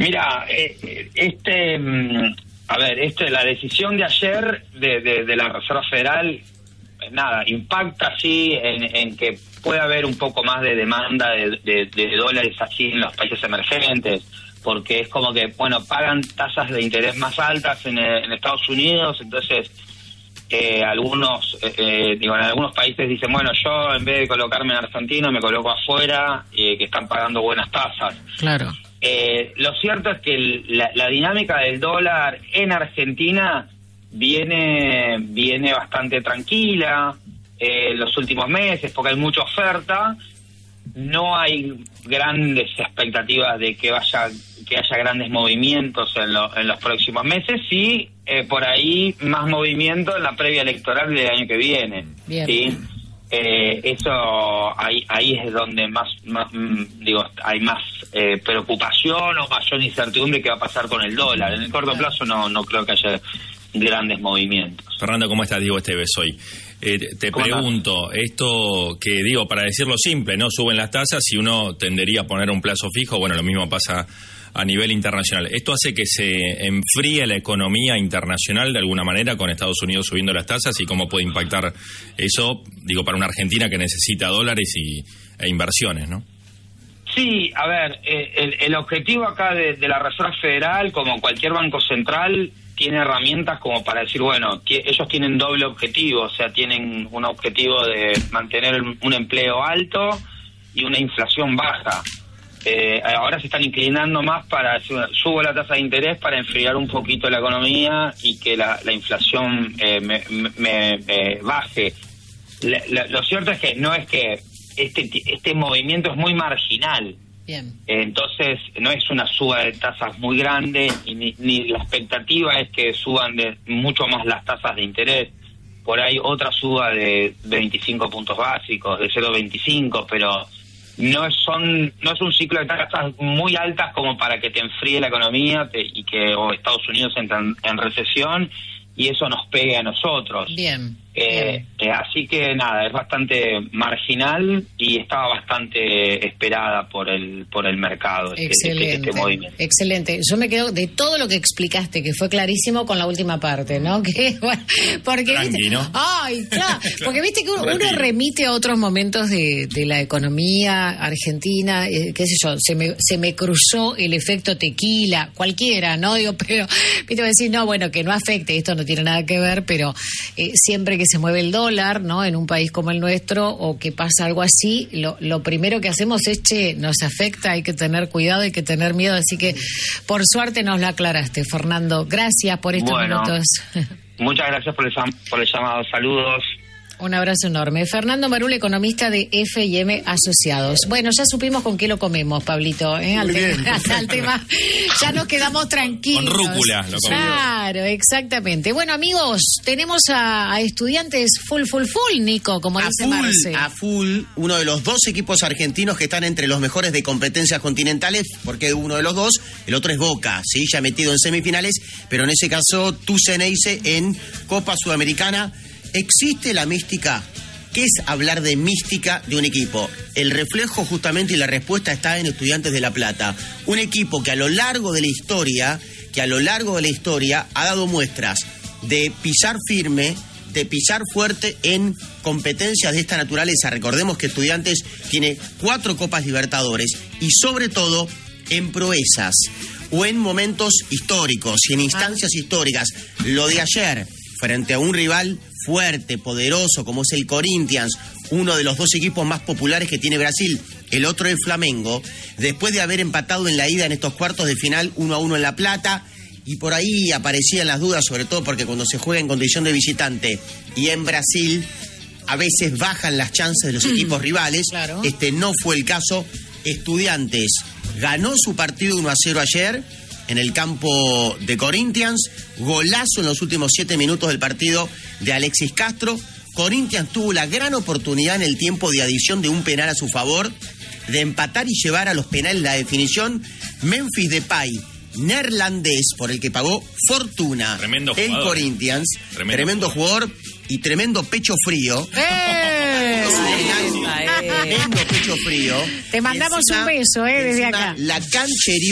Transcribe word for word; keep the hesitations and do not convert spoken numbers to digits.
Mira, eh, este, a ver, este, la decisión de ayer de, de, de la Reserva Federal, nada, impacta sí en, en que puede haber un poco más de demanda de, de, de dólares así en los países emergentes, porque es como que, bueno, pagan tasas de interés más altas en, en Estados Unidos, entonces eh, algunos, eh, digo, en algunos países dicen, bueno, yo en vez de colocarme en Argentina me coloco afuera, eh, que están pagando buenas tasas. Claro. Eh, lo cierto es que el, la, la dinámica del dólar en Argentina viene viene bastante tranquila eh, en los últimos meses, porque hay mucha oferta, no hay grandes expectativas de que vaya que haya grandes movimientos en, lo, en los próximos meses, sí, eh, por ahí más movimiento en la previa electoral del año que viene. Bien. ¿Sí? Eh, eso ahí ahí es donde más, más digo hay más eh, preocupación o mayor incertidumbre que va a pasar con el dólar. En el corto plazo no no creo que haya grandes movimientos. Fernando, ¿cómo estás? Diego Esteves hoy. Eh, te pregunto, estás? Esto que digo, para decirlo simple, ¿no? Suben las tasas y uno tendería a poner un plazo fijo, bueno, lo mismo pasa a nivel internacional. ¿Esto hace que se enfríe la economía internacional de alguna manera con Estados Unidos subiendo las tasas y cómo puede impactar eso, digo, para una Argentina que necesita dólares y, e inversiones, ¿no? Sí, a ver, eh, el, el objetivo acá de, de la Reserva Federal, como cualquier banco central, tiene herramientas como para decir, bueno, que ellos tienen doble objetivo, o sea, tienen un objetivo de mantener un empleo alto y una inflación baja. Eh, ahora se están inclinando más para, subo la tasa de interés para enfriar un poquito la economía y que la, la inflación eh, me, me, me baje. La, la, lo cierto es que no es que este, este movimiento es muy marginal. Bien. Eh, entonces no es una suba de tasas muy grande y ni, ni la expectativa es que suban de mucho más las tasas de interés. Por ahí otra suba de veinticinco puntos básicos, de cero coma veinticinco, pero no son no es un ciclo de tasas muy altas como para que te enfríe la economía te, y que o Estados Unidos entre en, en recesión y eso nos pegue a nosotros. Bien. Eh, eh, así que nada, es bastante marginal y estaba bastante esperada por el por el mercado este, excelente, este, este movimiento. Excelente. Yo me quedo de todo lo que explicaste, que fue clarísimo con la última parte, ¿no? Que bueno, porque Tranqui, viste, ¿no? ay, claro, porque viste que uno, uno remite a otros momentos de, de la economía argentina, eh, qué sé yo, se me se me cruzó el efecto tequila, cualquiera, ¿no? Digo, pero viste, voy a decir, no, bueno, que no afecte, esto no tiene nada que ver, pero eh, siempre que que se mueve el dólar, ¿no? En un país como el nuestro, o que pasa algo así, lo, lo primero que hacemos es, che, nos afecta, hay que tener cuidado, hay que tener miedo, así que por suerte nos lo aclaraste, Fernando. Gracias por estos bueno, minutos. Muchas gracias por el, por el llamado, saludos. Un abrazo enorme. Fernando Marul, economista de F y M Asociados. Bueno, ya supimos con qué lo comemos, Pablito, ¿eh? Al, tema, al tema, ya nos quedamos tranquilos. Con rúcula lo comemos. Claro, exactamente. Bueno, amigos, tenemos a, a estudiantes full, full, full, Nico, como a dice full, Marce. A full, uno de los dos equipos argentinos que están entre los mejores de competencias continentales, porque uno de los dos, el otro es Boca, ¿sí? Ya metido en semifinales, pero en ese caso, Tuceneice en Copa Sudamericana. ¿Existe la mística? ¿Qué es hablar de mística de un equipo? El reflejo justamente y la respuesta está en Estudiantes de La Plata. Un equipo que a lo largo de la historia, que a lo largo de la historia ha dado muestras de pisar firme, de pisar fuerte en competencias de esta naturaleza. Recordemos que Estudiantes tiene cuatro Copas Libertadores y sobre todo en proezas o en momentos históricos y en instancias ah. históricas. Lo de ayer, frente a un rival fuerte, poderoso, como es el Corinthians, uno de los dos equipos más populares que tiene Brasil, el otro es Flamengo, después de haber empatado en la ida en estos cuartos de final uno a uno en La Plata, y por ahí aparecían las dudas, sobre todo porque cuando se juega en condición de visitante y en Brasil, a veces bajan las chances de los equipos rivales. Claro. Este no fue el caso. Estudiantes ganó su partido uno a cero ayer en el campo de Corinthians, golazo en los últimos siete minutos del partido de Alexis Castro. Corinthians tuvo la gran oportunidad en el tiempo de adición de un penal a su favor, de empatar y llevar a los penales la definición. Memphis Depay, neerlandés, por el que pagó fortuna tremendo el jugador. Corinthians, tremendo, tremendo jugador y tremendo pecho frío. ¡Eh! Tremendo pecho frío. Te mandamos encima, un beso, eh, desde acá. La canchería